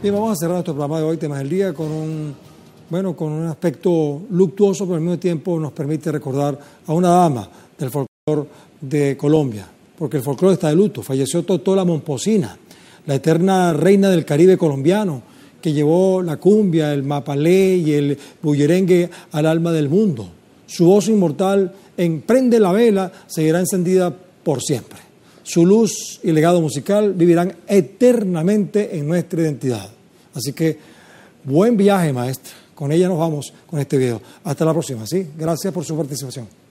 Bien, vamos a cerrar nuestro programa de hoy, Temas del Día, con un aspecto luctuoso, pero al mismo tiempo nos permite recordar a una dama del folclore de Colombia, porque el folclore está de luto. Falleció Totola Momposina, la eterna reina del Caribe colombiano, que llevó la cumbia, el mapalé y el bullerengue al alma del mundo. Su voz inmortal en Prende la Vela seguirá encendida por siempre. Su luz y legado musical vivirán eternamente en nuestra identidad. Así que, buen viaje, maestra. Con ella nos vamos con este video. Hasta la próxima, ¿sí? Gracias por su participación.